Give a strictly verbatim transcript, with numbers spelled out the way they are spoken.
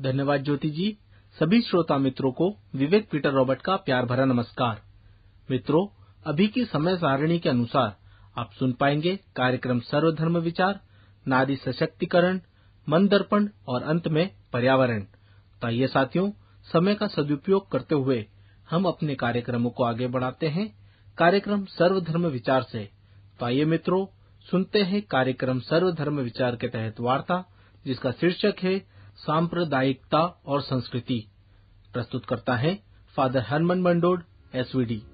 धन्यवाद ज्योति जी। सभी श्रोता मित्रों को विवेक पीटर रॉबर्ट का प्यार भरा नमस्कार। मित्रों, अभी की समय सारणी के अनुसार आप सुन पाएंगे कार्यक्रम सर्वधर्म विचार, नारी सशक्तिकरण, मन दर्पण और अंत में पर्यावरण। तो आइए साथियों, समय का सदुपयोग करते हुए हम अपने कार्यक्रमों को आगे बढ़ाते हैं कार्यक्रम सर्वधर्म विचार से। तो आइए मित्रों, सुनते हैं कार्यक्रम सर्वधर्म विचार के तहत वार्ता, जिसका शीर्षक है सांप्रदायिकता और संस्कृति। प्रस्तुत करता है फादर हरमन मंडोड, एसवीडी।